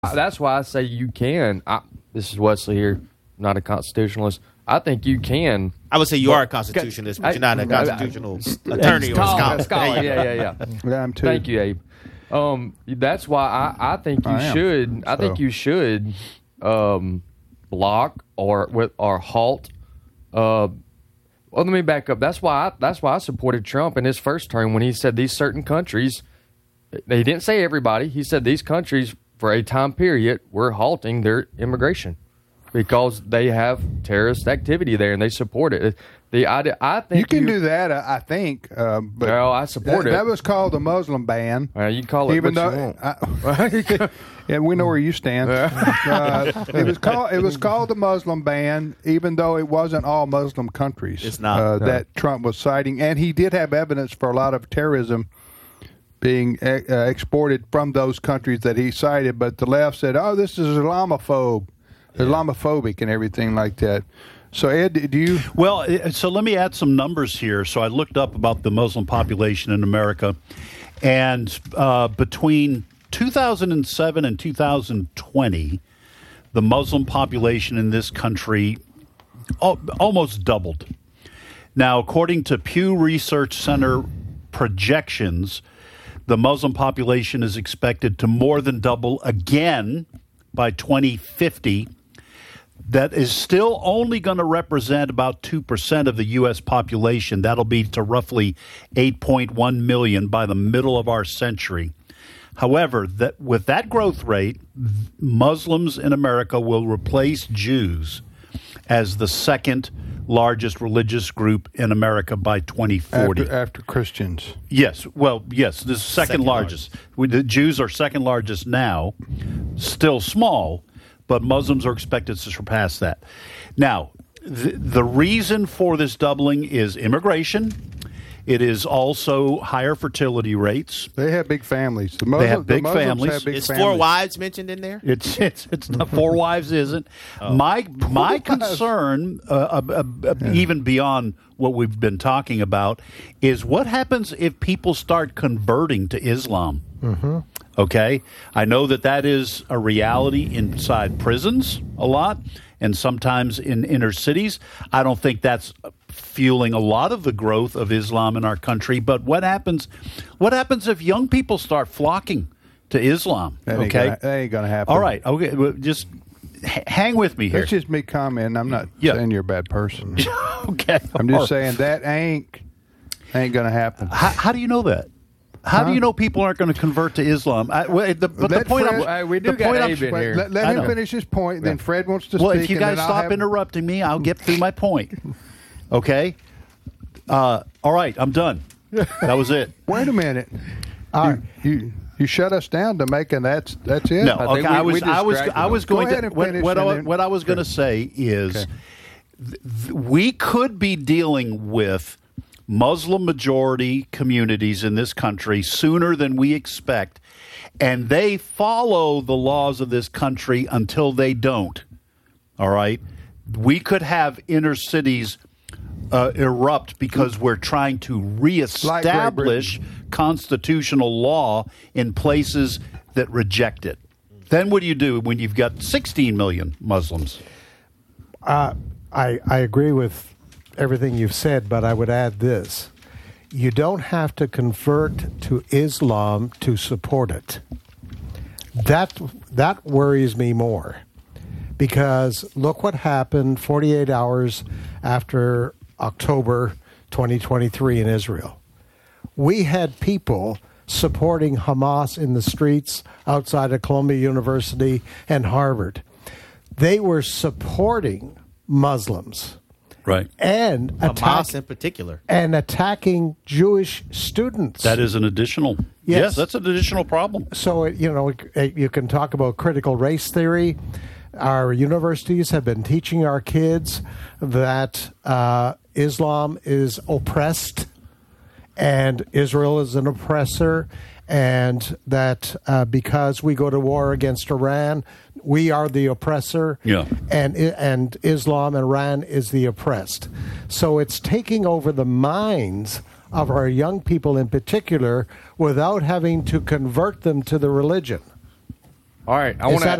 That's why I say you can. This is Wesley here, not a constitutionalist. I think you can. I would say you are a constitutionalist, but you're not a constitutional attorney or scholar. Yeah. Yeah, I'm too. Thank you, Abe. That's why I think you should. I think you should block or halt. Well, let me back up. That's why I supported Trump in his first term when he said these certain countries. He didn't say everybody. He said these countries for a time period were halting their immigration because they have terrorist activity there and they support it. I think you can do that. I think. But well, I support it. That was called the Muslim ban. You can call it even what though, you want. Yeah, we know where you stand. It was called the Muslim ban, even though it wasn't all Muslim countries. It's not that Trump was citing, and he did have evidence for a lot of terrorism being exported from those countries that he cited. But the left said, "Oh, this is Islamophobic and everything like that." So, Ed, do you? Well, so let me add some numbers here. So I looked up about the Muslim population in America, and between 2007 and 2020, the Muslim population in this country almost doubled. Now, according to Pew Research Center projections, the Muslim population is expected to more than double again by 2050. That is still only going to represent about 2% of the U.S. population. That'll be to roughly 8.1 million by the middle of our century. However, with that growth rate, Muslims in America will replace Jews as the second largest religious group in America by 2040. After Christians. Yes. Well, yes, the second largest. The Jews are second largest now, still small, but Muslims are expected to surpass that. Now, the reason for this doubling is immigration. It is also higher fertility rates. They have big families. They have big families. Is 4 wives mentioned in there? It's not 4 wives isn't. Oh. My concern, even beyond what we've been talking about, is what happens if people start converting to Islam. Mm-hmm. Okay, I know that is a reality inside prisons a lot, and sometimes in inner cities. I don't think that's fueling a lot of the growth of Islam in our country. But what happens if young people start flocking to Islam? That ain't gonna happen. All right. Okay. Well, just hang with me here. That's just me commenting. I'm not saying you're a bad person. Okay. I'm just saying that ain't gonna happen. How do you know that? How do you know people aren't going to convert to Islam? We do got Abe in here. Let him finish his point. Then Fred wants to speak. Well, if you guys stop interrupting me, I'll get through my point. Okay? All right, I'm done. That was it. Wait a minute. You shut us down to making that's it. No, okay. I was going to. What I was going to say is, we could be dealing with Muslim majority communities in this country sooner than we expect, and they follow the laws of this country until they don't. All right? We could have inner cities erupt because we're trying to reestablish constitutional law in places that reject it. Then what do you do when you've got 16 million Muslims? I agree with everything you've said, but I would add this. You don't have to convert to Islam to support it. That worries me more, because look what happened 48 hours after October 2023 in Israel. We had people supporting Hamas in the streets outside of Columbia University and Harvard. They were supporting Muslims. Right. And Hamas in particular. And attacking Jewish students. That is an additional. Yes, that's an additional problem. So, you can talk about critical race theory. Our universities have been teaching our kids that Islam is oppressed and Israel is an oppressor, and that because we go to war against Iran, we are the oppressor, and Islam and Iran is the oppressed. So it's taking over the minds of our young people in particular without having to convert them to the religion. All right, I Is want to. that